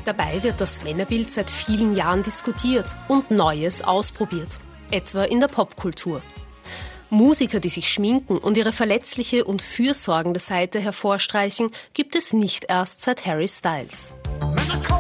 Dabei wird das Männerbild seit vielen Jahren diskutiert und Neues ausprobiert, etwa in der Popkultur. Musiker, die sich schminken und ihre verletzliche und fürsorgende Seite hervorstreichen, gibt es nicht erst seit Harry Styles.